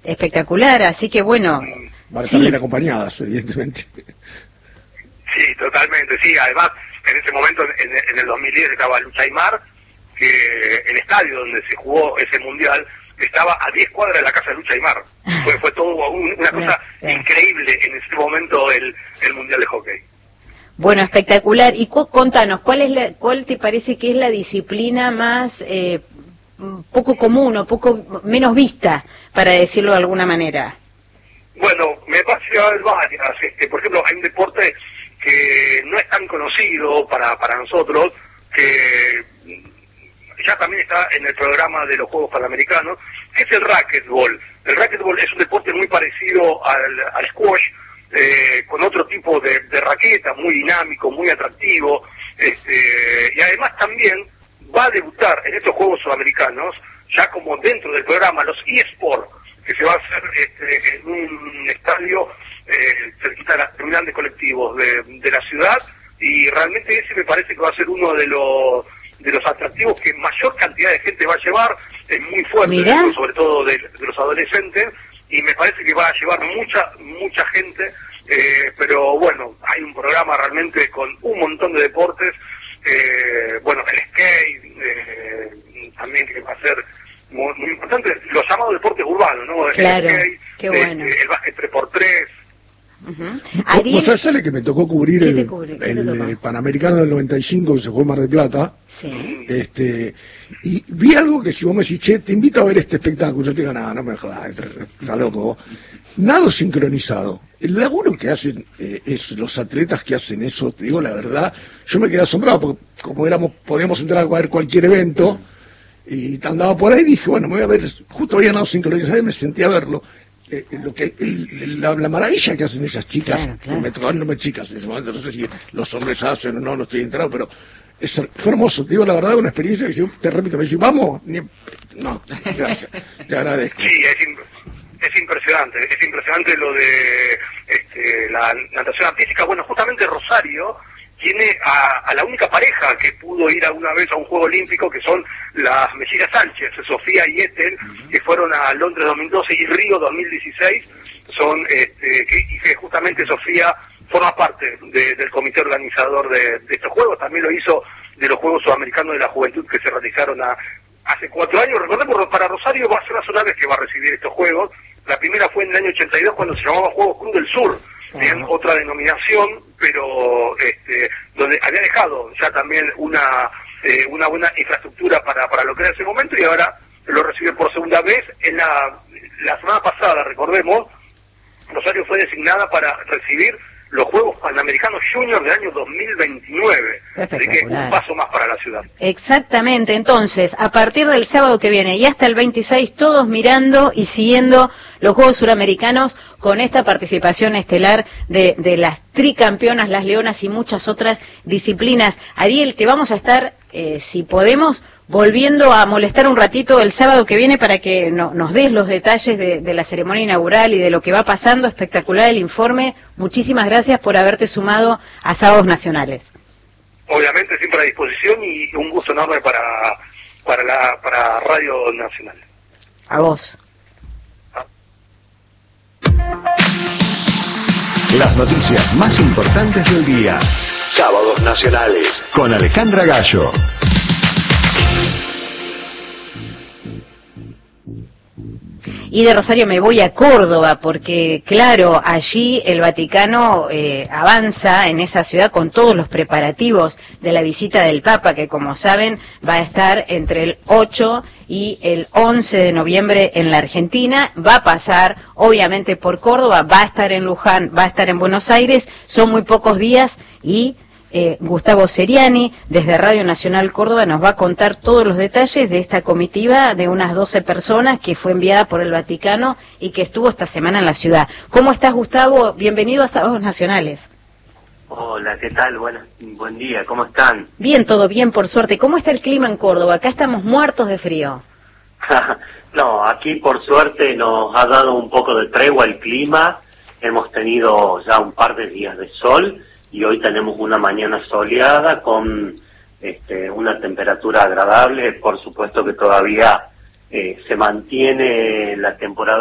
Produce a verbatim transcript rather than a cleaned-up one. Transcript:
Espectacular, así que bueno. Van a estar sí. bien acompañadas, evidentemente. Sí, totalmente, sí. Además, en ese momento, en, en el dos mil diez, estaba Lucha Aymar, que el estadio donde se jugó ese mundial estaba a diez cuadras de la casa de Lucha Aymar. Fue, fue todo un, una cosa bien, increíble en ese momento el, el mundial de hockey. Bueno, espectacular. Y cu contanos, ¿cuál es la, cuál te parece que es la disciplina más eh, poco común o poco menos vista, para decirlo de alguna manera? Bueno, me parece que va a haber varias. Este, por ejemplo, hay un deporte que no es tan conocido para, para nosotros, que ya también está en el programa de los Juegos Panamericanos, que es el racquetball. El racquetball es un deporte muy parecido al, al squash, eh, con otro tipo de, de raqueta, muy dinámico, muy atractivo, este, y además también va a debutar en estos Juegos Sudamericanos, ya como dentro del programa, los eSports, que se va a hacer este, en un estadio eh, cerquita de la terminal de colectivos de, de la ciudad, y realmente ese me parece que va a ser uno de los de los atractivos que mayor cantidad de gente va a llevar, es muy fuerte, dentro, sobre todo de, de los adolescentes, y me parece que va a llevar mucha, mucha gente, eh, pero bueno, hay un programa realmente con un montón de deportes, eh, bueno, el skate, eh, también que va a ser muy, muy importante, los llamados deportes urbanos, ¿no? Claro, el skate, qué bueno. eh, el básquet tres por tres. Uh-huh. ¿Vos sabés, Ale, que me tocó cubrir el, cubre? el, el Panamericano del noventa y cinco que se jugó en Mar del Plata? Sí. Este, y vi algo que si vos me decís, che, te invito a ver este espectáculo, yo te digo, nada, no me jodas, está loco. Nado sincronizado. El laburo que hacen eh, es los atletas que hacen eso, te digo la verdad, yo me quedé asombrado, porque como éramos, podíamos entrar a ver cualquier evento, y andaba por ahí, dije, bueno, me voy a ver, justo había nado sincronizado y me sentí a verlo. Eh, lo que el, la, la maravilla que hacen esas chicas, claro, claro. Me tocaban no me chicas en ese momento, no sé si los hombres hacen o no, no estoy enterado, pero es, fue hermoso, te digo la verdad, una experiencia que si te repito, me dice, vamos, ni, no, gracias, te agradezco. Sí, es, imp es impresionante, es impresionante lo de este, la natación artística. Bueno, justamente Rosario tiene a, a la única pareja que pudo ir alguna vez a un Juego Olímpico, que son las mellizas Sánchez, Sofía y Ethel, uh-huh. que fueron a Londres dos mil doce y Río dos mil dieciséis, son, este, que, y que justamente Sofía forma parte de, del comité organizador de, de estos Juegos, también lo hizo de los Juegos Sudamericanos de la Juventud que se realizaron a, hace cuatro años. Recordemos, para Rosario va a ser la sola vez que va a recibir estos Juegos. La primera fue en el año ochenta y dos, cuando se llamaba Juegos Cruz del Sur, tenían uh-huh. otra denominación, pero este, donde había dejado ya también una eh, una buena infraestructura para, para lo que era ese momento, y ahora lo recibe por segunda vez. En la, la semana pasada, recordemos, Rosario fue designada para recibir los Juegos Panamericanos Junior del año dos mil veintinueve, así que un paso más para la ciudad. Exactamente, entonces, a partir del sábado que viene y hasta el veintiséis, todos mirando y siguiendo los Juegos Suramericanos con esta participación estelar de, de las tricampeonas, las leonas y muchas otras disciplinas. Ariel, te vamos a estar, eh, si podemos, volviendo a molestar un ratito el sábado que viene para que no, nos des los detalles de, de la ceremonia inaugural y de lo que va pasando. Espectacular el informe. Muchísimas gracias por haberte sumado a Sábados Nacionales. Obviamente siempre a disposición y un gusto enorme para, para, la, para Radio Nacional. A vos. Las noticias más importantes del día. Sábados Nacionales con Alejandra Gallo. Y de Rosario me voy a Córdoba porque, claro, allí el Vaticano eh, avanza en esa ciudad con todos los preparativos de la visita del Papa, que como saben va a estar entre el ocho y el once de noviembre en la Argentina. Va a pasar obviamente por Córdoba, va a estar en Luján, va a estar en Buenos Aires. Son muy pocos días y Eh, Gustavo Seriani, desde Radio Nacional Córdoba, nos va a contar todos los detalles de esta comitiva de unas doce personas que fue enviada por el Vaticano y que estuvo esta semana en la ciudad. ¿Cómo estás, Gustavo? Bienvenido a Sábados Nacionales. Hola, ¿qué tal? Buenas, buen día, ¿cómo están? Bien, todo bien, por suerte. ¿Cómo está el clima en Córdoba? Acá estamos muertos de frío. No, aquí por suerte nos ha dado un poco de tregua el clima. Hemos tenido ya un par de días de sol y hoy tenemos una mañana soleada con este, una temperatura agradable. Por supuesto que todavía eh, se mantiene la temporada